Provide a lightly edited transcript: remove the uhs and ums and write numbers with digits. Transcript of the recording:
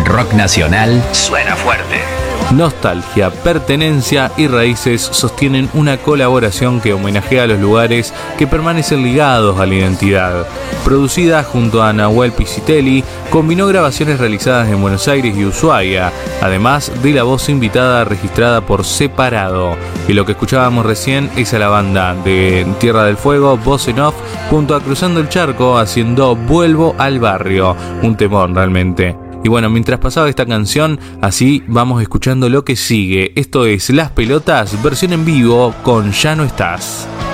rock nacional suena fuerte. Nostalgia, pertenencia y raíces sostienen una colaboración que homenajea a los lugares que permanecen ligados a la identidad. Producida junto a Nahuel Piscitelli, combinó grabaciones realizadas en Buenos Aires y Ushuaia, además de la voz invitada registrada por separado. Y lo que escuchábamos recién es a la banda de Tierra del Fuego, Voz en Off, junto a Cruzando el Charco, haciendo Vuelvo al Barrio, un temón realmente. Y bueno, mientras pasaba esta canción, así vamos escuchando lo que sigue. Esto es Las Pelotas, versión en vivo con Ya no estás.